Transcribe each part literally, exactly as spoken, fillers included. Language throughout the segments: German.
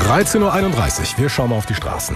dreizehn Uhr einunddreißig, wir schauen mal auf die Straßen.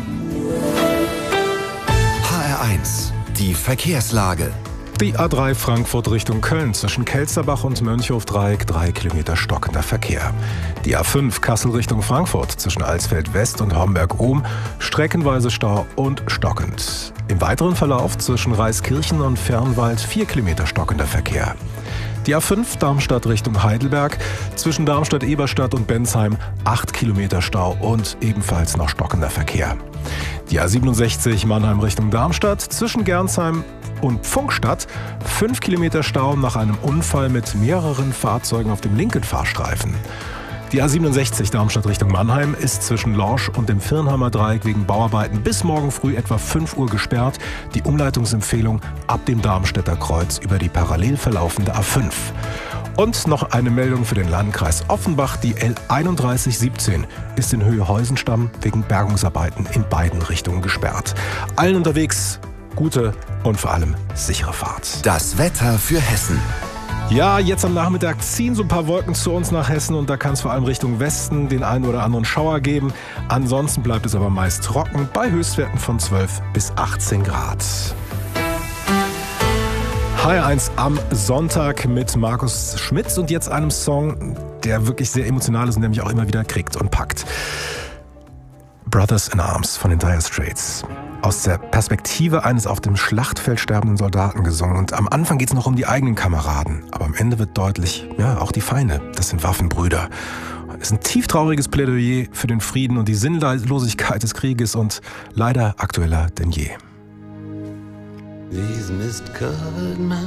H R eins, die Verkehrslage. Die A drei Frankfurt Richtung Köln zwischen Kelsterbach und Mönchhof-Dreieck, drei Kilometer stockender Verkehr. Die A fünf Kassel Richtung Frankfurt zwischen Alsfeld West und Homberg-Ohm, streckenweise Stau und stockend. Im weiteren Verlauf zwischen Reiskirchen und Fernwald vier Kilometer stockender Verkehr. Die A fünf Darmstadt Richtung Heidelberg zwischen Darmstadt-Eberstadt und Bensheim acht Kilometer Stau und ebenfalls noch stockender Verkehr. Die A siebenundsechzig Mannheim Richtung Darmstadt zwischen Gernsheim und Pfunkstadt fünf Kilometer Stau nach einem Unfall mit mehreren Fahrzeugen auf dem linken Fahrstreifen. Die A siebenundsechzig Darmstadt Richtung Mannheim ist zwischen Lorsch und dem Virnheimer Dreieck wegen Bauarbeiten bis morgen früh etwa fünf Uhr gesperrt. Die Umleitungsempfehlung ab dem Darmstädter Kreuz über die parallel verlaufende A fünf. Und noch eine Meldung für den Landkreis Offenbach. Die L einunddreißig siebzehn ist in Höhe Heusenstamm wegen Bergungsarbeiten in beiden Richtungen gesperrt. Allen unterwegs gute und vor allem sichere Fahrt. Das Wetter für Hessen. Ja, jetzt am Nachmittag ziehen so ein paar Wolken zu uns nach Hessen und da kann es vor allem Richtung Westen den einen oder anderen Schauer geben. Ansonsten bleibt es aber meist trocken bei Höchstwerten von zwölf bis achtzehn Grad. H R eins am Sonntag mit Markus Schmitz und jetzt einem Song, der wirklich sehr emotional ist und der mich auch immer wieder kriegt und packt. Brothers in Arms von den Dire Straits. Aus der Perspektive eines auf dem Schlachtfeld sterbenden Soldaten gesungen. Und am Anfang geht es noch um die eigenen Kameraden. Aber am Ende wird deutlich, ja, auch die Feinde, das sind Waffenbrüder. Es ist ein tieftrauriges Plädoyer für den Frieden und die Sinnlosigkeit des Krieges und leider aktueller denn je. These mist-covered mountains